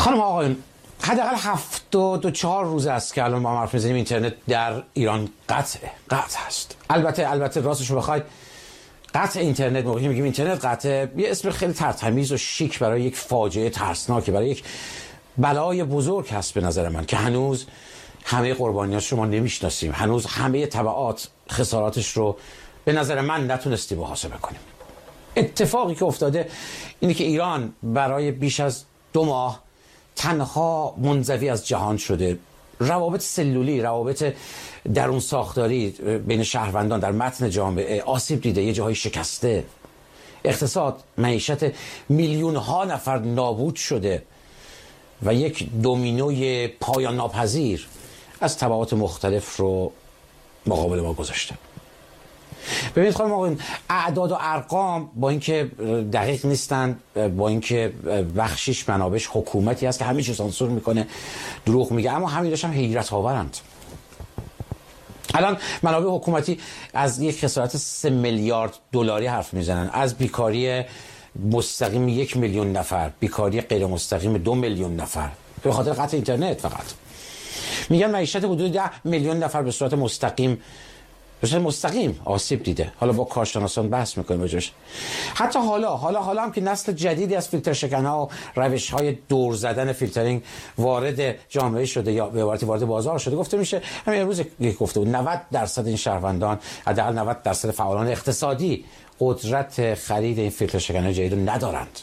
خانم آقایون، حداقل 74 روز است که الان ما حرف میزنیم اینترنت در ایران قطع هست. البته راستش رو بخواید قطع اینترنت، موقعی میگیم اینترنت قطع، یه اسم خیلی ترتمیز و شیک برای یک فاجعه ترسناک، برای یک بلای بزرگ هست به نظر من که هنوز همه قربانیاش رو ما نمیشناسیم، هنوز همه تبعات خساراتش رو به نظر من نتونستیم محاسبه کنیم. اتفاقی که افتاده اینه که ایران برای بیش از 2 ماه تنها منزوی از جهان شده. روابط سلولی، روابط درون ساختاری بین شهروندان در متن جامعه آسیب دیده، یه جاهای شکسته. اقتصاد، معیشت میلیون ها نفر نابود شده و یک دومینوی پایان ناپذیر از تبعات مختلف رو مقابل ما گذاشته. ببینید خانم آقایون، اعداد و ارقام با اینکه دقیق نیستن، با اینکه بخشش منابعش حکومتی هست که همه چیز سانسور میکنه، دروغ میگه، اما همینش هم حیرت آورند. الان منابع حکومتی از یک خسارت 3 میلیارد دلاری حرف میزنن، از بیکاری مستقیم 1 میلیون نفر، بیکاری غیر مستقیم 2 میلیون نفر به خاطر قطع اینترنت. فقط میگن معیشت حدود 10 میلیون نفر به صورت مستقیم آسیب دیده. حالا با کارشناسان بحث میکنیم بجاش. حتی حالا هم که نسل جدیدی از فیلتر شکنها و روش‌های دور زدن فیلترینگ وارد جامعه شده یا به عبارتی وارد بازار شده. گفته میشه، همین امروز گفته بود 90% این شهروندان، حداقل 90% فعالان اقتصادی قدرت خرید این فیلتر شکنهای جدید رو ندارند.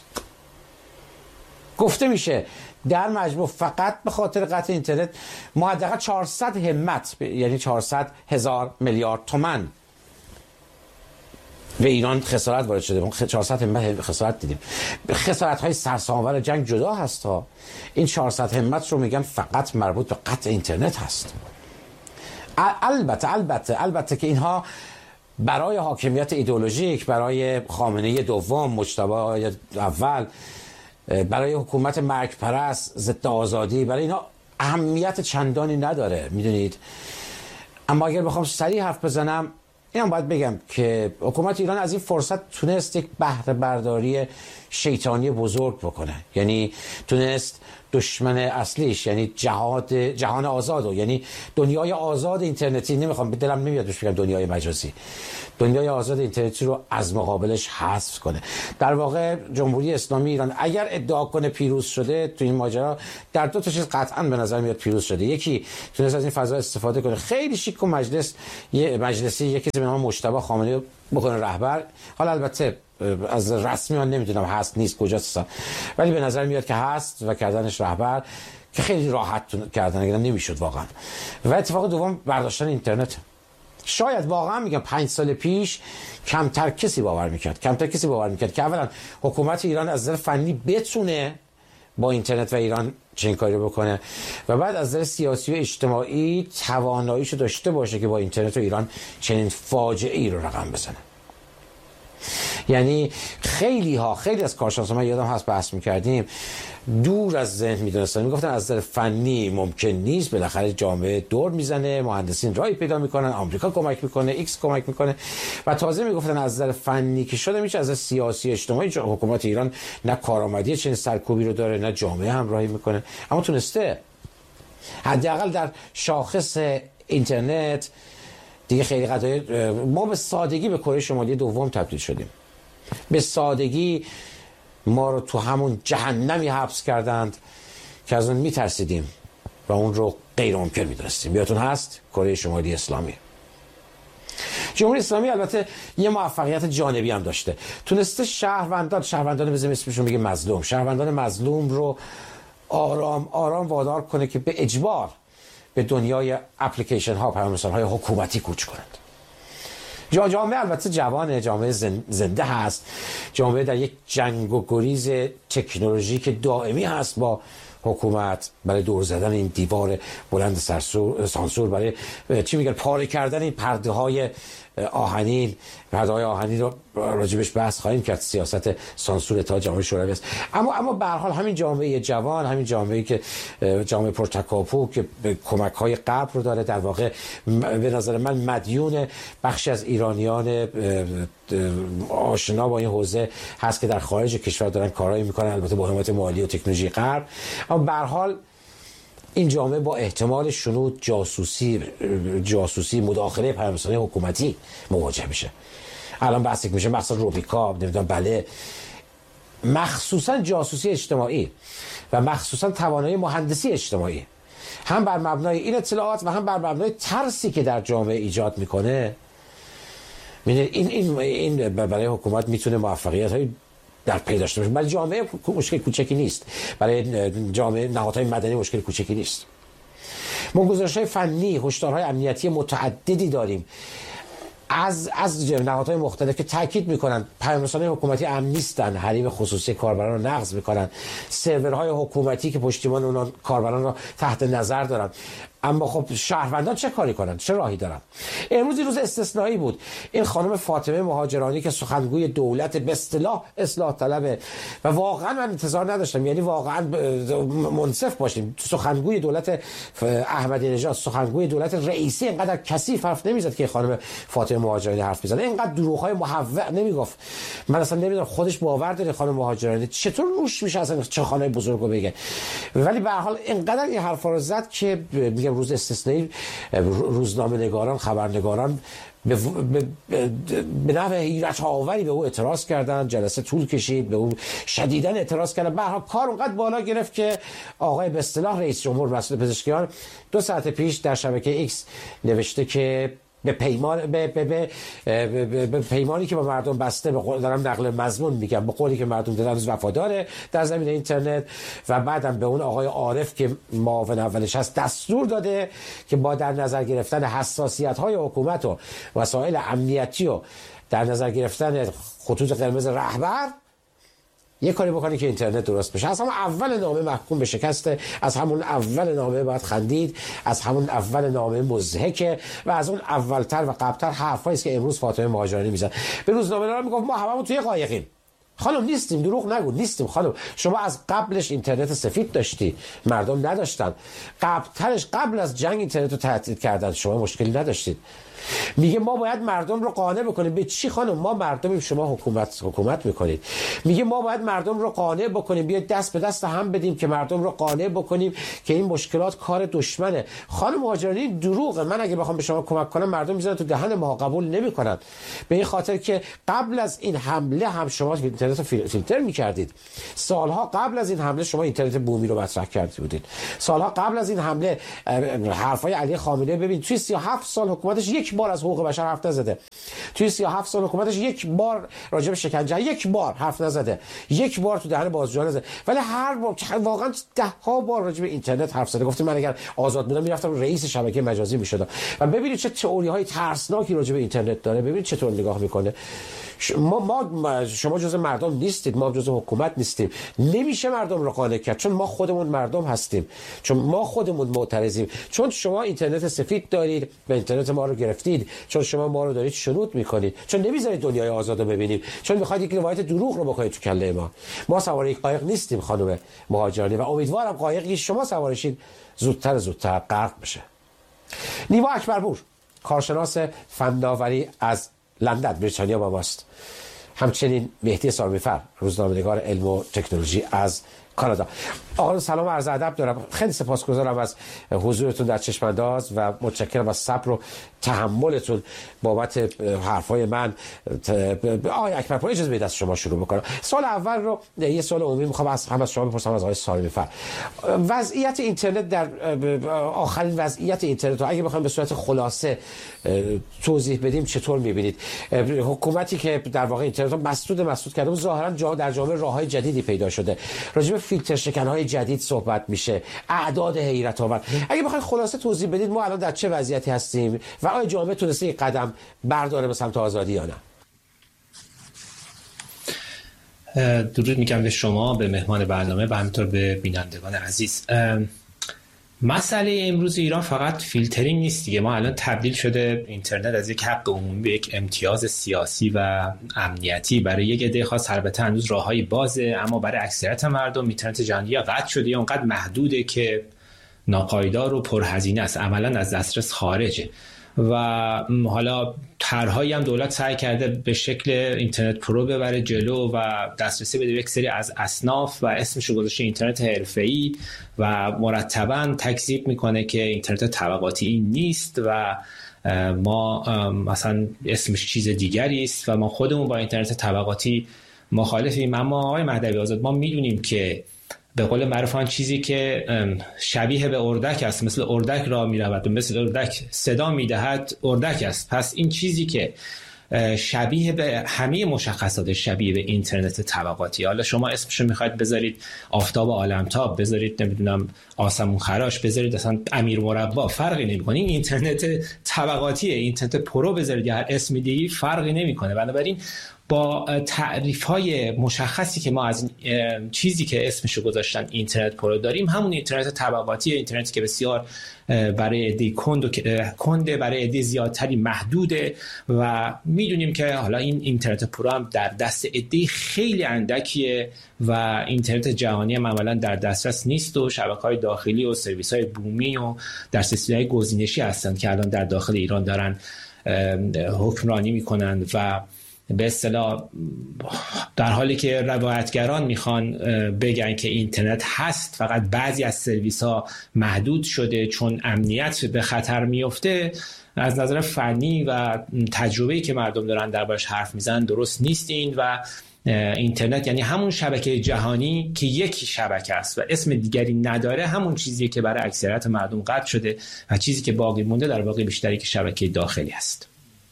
گفته میشه در مجموع فقط به خاطر قطع اینترنت ما حداقل 400 همت، یعنی 400,000 میلیارد تومان به ایران خسارت وارد شده. 400 همت خسارت دیدیم. خسارت‌های سرسام‌آور جنگ جدا هست ها. این 400 همت رو میگن فقط مربوط به قطع اینترنت هست. البته که اینها برای حاکمیت ایدئولوژیک، برای خامنه‌ای دوم، مجتبی اول، برای حکومت مرگ پرست ضد آزادی، برای اینا اهمیت چندانی نداره، میدونید. اما اگر بخوام صریح حرف بزنم، اینم باید بگم که حکومت ایران از این فرصت تونست یک بهره برداری شیطانی بزرگ بکنه. یعنی تونست دشمن اصلیش، یعنی جهان آزاد، یعنی دنیای آزاد اینترنتی، نمیخوام به دلم نمیاد بگم دنیای مجازی، دنیای آزاد اینترنتی رو از مقابلش حذف کنه. در واقع جمهوری اسلامی ایران اگر ادعا کنه پیروز شده تو این ماجرا، در 2 تا چیز قطعا به نظر میاد پیروز شده. یکی، تونست از این فضا استفاده کنه، خیلی شیک و مجلسی یکی به نام مجتبی خامنه‌ای بکنه رهبر. حالا البته از رسمی من نمیدونم هست نیست کجاست، ولی به نظر میاد که هست و کردنش رهبر که خیلی راحت کردن، اگر نمیشد واقعا. و اتفاق دوم برداشتن اینترنت. شاید واقعا میگم 5 سال پیش کمتر کسی باور میکرد که اولا حکومت ایران از نظر فنی بتونه با اینترنت و ایران چنین کاری بکنه و بعد از نظر سیاسی و اجتماعی تواناییشو داشته باشه که با اینترنت و ایران چنین فاجعه‌ای رو رقم بزنه. یعنی خیلی از کارشناسان، من یادم هست بحث میکردیم، دور از ذهن میدونستن، میگفتن از نظر فنی ممکن نیست، بالاخره جامعه دور میزنه، مهندسین راهی پیدا میکنن، آمریکا کمک میکنه، ایکس کمک میکنه، و تازه میگفتن از نظر فنی که شده میشه، از نظر سیاسی اجتماعی حکومت ایران نه کارآمدی چنین سرکوبی رو داره، نه جامعه همراهی میکنه. اما تونسته حداقل در شاخص اینترنت دیگه خیلی قضایای ما به سادگی به کره شمالی دوم تبدیل شدیم. به سادگی ما رو تو همون جهنمی حبس کردند که از اون میترسیدیم و اون رو غیر ممکن میدونستیم. یادتون هست کره شمالی اسلامی. جمهوری اسلامی البته یه موفقیت جانبی هم داشته، تونسته شهروندان بزنیم اسمشون بگه مظلوم، شهروندان مظلوم رو آرام وادار کنه که به اجبار به دنیای اپلیکیشن ها، پیام‌رسان های حکومتی کوچ کنند. جامعه البته جوانه، جامعه زنده هست، جامعه در یک جنگ و گریز تکنولوژیک دائمی هست با حکومت برای دور زدن این دیوار بلند سانسور، برای چی میگن پاره کردن این پرده های آهنین رو راجبش بحث خواهیم کرد، سیاست سانسور تا جامعه شوروی است. اما به هر حال همین جامعه جوان، همین جامعه‌ای که جامعه پرتکاپو که کمک های قبل رو داره، در واقع به نظر من مدیون بخشی از ایرانیان آشنا با این حوزه هست که در خارج کشور دارن کارایی میکنن، البته با حمایت مالی و تکنولوژی غرب. اما به هر حال این جامعه با احتمال شنود، جاسوسی، مداخله پیام‌رسان‌های حکومتی مواجه میشه. الان بحث میشه مثلا روبیکا، نمیدونم، بله، مخصوصا جاسوسی اجتماعی و مخصوصا توانایی مهندسی اجتماعی، هم بر مبنای این اطلاعات و هم بر مبنای ترسی که در جامعه ایجاد میکنه. این برای حکومت میتونه موفقیت‌های در پی داشته باشه. برای جامعه مشکل کوچکی نیست، برای جامعه نهادهای مدنی مشکل کوچکی نیست. ما گزارش‌های فنی، هشدارهای امنیتی متعددی داریم از نهادهای مختلف که تاکید میکنن پیام‌رسان‌های حکومتی امن نیستن، حریم خصوصی کاربران رو نقض میکنن، سرورهای حکومتی که پشتیبان اونها کاربران رو تحت نظر دارن. اما خب شهروندان چه کاری کنن؟ چه راهی دارن؟ امروز روز استثنایی بود. این خانم فاطمه مهاجرانی که سخنگوی دولت به اصطلاح اصلاح طلبه و واقعا من انتظار نداشتم، یعنی واقعا منصف باشیم، سخنگوی دولت احمدی نژاد، سخنگوی دولت رئیسی اینقدر کثیف حرف نمیزد که خانم فاطمه مهاجرانی حرف بزنه، اینقدر دروغ‌های محوع نمیگفت. من اصلا نمیدونم خودش باور داره خانم مهاجرانی چطور روش میشه اصلا چه خانه بزرگو بگه، ولی به هر حال اینقدر این حرفا رو زد که میگم روز استثنایی روزنامه‌نگاران، خبرنگاران به نحو حیرت آوری به او اعتراض کردن، جلسه طول کشید، به او شدیداً اعتراض کردن. به هر حال کار اونقدر بالا گرفت که آقای به اصطلاح رئیس جمهور مسئول پزشکیان 2 ساعت پیش در شبکه ایکس نوشته که به پیمانی که با مردم بسته، دارم نقل مضمون میگم، به قولی که مردم دادن وفاداره در زمینه اینترنت، و بعدم به اون آقای عارف که معاون اولش هست دستور داده که با در نظر گرفتن حساسیت‌های حکومت و وسایل امنیتی و در نظر گرفتن خطوط قرمز رهبر یه کاری بکنی که اینترنت درست بشه. از همون اول نامه محکوم به شکسته، از همون اول نامه باید خندید، از همون اول نامه مضحکه و از اون اولتر و قبلتر حرفایی است که امروز فاطمه مهاجرانی میزنه. به روزنامه‌نگارا میگفت ما هممون توی قایقیم. خانم نیستیم، دروغ نگو، نیستیم خانم. شما از قبلش اینترنت سفید داشتی، مردم نداشتن. قبل از جنگ اینترنت رو تعطیل کردن، شما مشکلی نداشتید. میگه ما باید مردم رو قانع بکنیم. به چی خانم؟ ما مردمیم، شما حکومت میکنید. میگه ما باید مردم رو قانع بکنیم، بیاید دست به دست هم بدیم که مردم رو قانع بکنیم که این مشکلات کار دشمنه. خانم مهاجرانی دروغه. من اگه بخوام به شما کمک کنم مردم میذارن تو دهن ما، قبول نمیکنن. به این خاطر که قبل از این حمله هم شما اینترنت رو فیلتر میکردید. سالها قبل از این حمله شما اینترنت بومی رو مطرح کرده بودید. سالها قبل از این حمله حرفای علی خامنه‌ای ببین، توی 37 سال حکومتش یک بار از حقوق بشر حرف نزده. توی 37 سال حکومتش یک بار راجع به شکنجه یک بار حرف نزده. یک بار تو دهن بازجویان نزده. ولی هر بار واقعا 10 ها بار راجع به اینترنت حرف زده. گفتم من اگر آزاد بودم میرفتم رئیس شبکه مجازی میشدم. و ببینید چه تئوری‌های ترسناکی راجع به اینترنت داره. ببینید چطور نگاه میکنه. شما جزء مردم نیستید، ما جزء حکومت نیستیم. نمیشه مردم رو قانع کرد، چون ما خودمون مردم هستیم، چون ما خودمون معترضیم، چون شما اینترنت سفید دارید و اینترنت ما رو گرفتید، چون شما ما رو دارید شنود میکنید، چون نمیذارید دنیای آزاد رو ببینیم، چون میخواید یک روایت دروغ رو بکنید تو کله ما. ما سوار یک قایق نیستیم خانم مهاجرانی و امیدوارم قایقی شما سوارشید زودتر غرق بشه. نیما اکبرپور، کارشناس فناوری از لندن بریتانیا با ماست. همچنین مهدی سارمیفر، روزنامه‌نگار علم و تکنولوژی از کانادا. آقا سلام و عرض ادب دارم. خیلی سپاسگزارم از حضورتون در چشم‌انداز و متشکرم از صبر و تحملتون بابت حرفای من. آقای اکبرپور اجازه بدید از شما شروع بکنم. سوال اول رو یه سوال عمومی میخوام از شما بپرسم، از آقای سارمیفر. وضعیت اینترنت در آخرین وضعیت اینترنت رو اگه بخوایم به صورت خلاصه توضیح بدیم چطور می‌بینید؟ حکومتی که در واقع اینترنت رو مسدود کرده، ظاهرا در جامعه راه‌های جدیدی پیدا شده. راجع به فیلتر شکن‌های جدید صحبت میشه، اعداد حیرت آور. اگه بخواید خلاصه توضیح بدید ما الان در چه وضعیتی هستیم و آیا جامعه تونسته یک قدم برداره به سمت آزادی یا نه؟ درود میگم به شما، به مهمان برنامه و همینطور به بینندگان عزیز. مسئله امروز ایران فقط فیلترینگ نیست دیگه. ما الان تبدیل شده اینترنت از یک حق عمومی به یک امتیاز سیاسی و امنیتی. برای یک عده خاص البته هنوز راههای بازه، اما برای اکثریت مردم اینترنت جهانی یا قطع شده یا اونقدر محدوده که ناپایدار و پرهزینه است، عملا از دسترس خارجه. و حالا طرحهایی هم دولت سعی کرده به شکل اینترنت پرو ببره جلو و دسترسی بده به یک سری از اصناف و اسمش رو گذاشته اینترنت حرفه‌ای و مرتباً تکذیب میکنه که اینترنت طبقاتی این نیست و ما مثلا اسمش چیز دیگری است و ما خودمون با اینترنت طبقاتی مخالفیم. اما آقای مهدوی آزاد ما میدونیم که به قول معروف آن چیزی که شبیه به اردک است مثل اردک راه میرود و مثل اردک صدا میدهد اردک است. پس این چیزی که شبیه به همه مشخصات شبیه به اینترنت طبقاتی، حالا شما اسمشو میخواید بذارید آفتاب عالمتاب، بذارید نمیدونم آسمون خراش، بذارید اصلا امیر مربا، فرقی نمیکنه. این اینترنت طبقاتیه، اینترنت پرو بذارید یا هر اسمی دیگه فرقی نمیکنه. بنابراین با تعریف‌های مشخصی که ما از چیزی که اسمشو گذاشتن اینترنت پرو داریم، همون اینترنت طبقاتی، اینترنتی که بسیار برای عده کنده، برای عده زیادتری محدوده و میدونیم که حالا این اینترنت پرو هم در دست عده خیلی اندکیه و اینترنت جهانی هم عملاً در دسترس نیست و شبکه‌های داخلی و سرویس‌های بومی و دسترسی‌های گزینشی هستند که الان در داخل ایران دارن حکمرانی میکنن و به اصطلاح در حالی که روایتگران میخوان بگن که اینترنت هست، فقط بعضی از سرویس ها محدود شده چون امنیت به خطر میفته، از نظر فنی و تجربه‌ای که مردم دارن دربارش حرف میزنن درست نیست این. و اینترنت یعنی همون شبکه جهانی که یک شبکه است و اسم دیگری نداره، همون چیزیه که برای اکثریت مردم قطع شده و چیزی که باقی مونده در واقع بیشتری که شبکه داخلی است.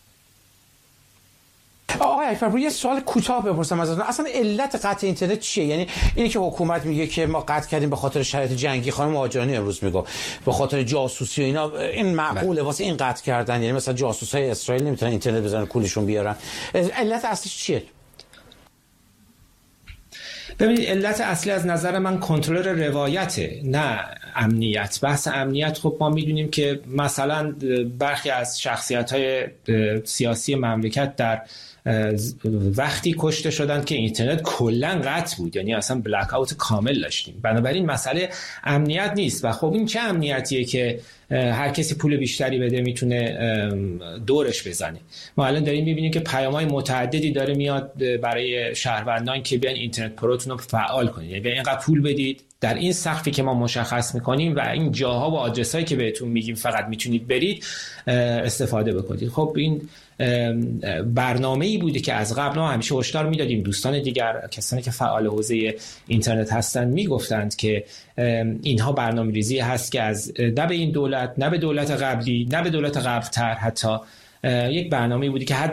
آقای اکبر، یه سوال کوتاه بپرسم ازتون، اصلا علت قطع اینترنت چیه؟ یعنی اینی که حکومت میگه که ما قطع کردیم به خاطر شرایط جنگی، خانم مهاجرانی امروز میگه به خاطر جاسوسی و اینا، این معقوله واسه این قطع کردن؟ یعنی مثلا جاسوسای اسرائیل نمیتونن اینترنت بزنن کولشون بیارن، علت اصلیش چیه؟ ببینید علت اصلی از نظر من کنترل روایته، نه امنیت. بحث امنیت خب ما میدونیم که مثلا برخی از شخصیت‌های سیاسی مملکت در وقتی کشته شدند که اینترنت کلا قطع بود، یعنی اصلا بلک اوت کامل داشتیم. بنابراین مسئله امنیت نیست و خب این چه امنیتیه که هر کسی پول بیشتری بده میتونه دورش بزنه. ما الان داریم میبینیم که پیام‌های متعددی داره میاد برای شهروندان که بیان اینترنت پروتون رو فعال کنید، یعنی اینقدر پول بدید در این سقفی که ما مشخص میکنیم و این جاها و آدرسایی که بهتون میگیم فقط میتونید برید استفاده بکنید. خب این برنامه‌ای بوده که از قبل ما همیشه هشدار میدادیم، دوستان دیگر کسانی که فعال حوزه اینترنت هستن میگفتند که اینها برنامه‌ریزی هست که از نه به این دولت، نه به دولت قبلی، نه به دولت قبل‌تر حتی یک برنامه‌ای بوده که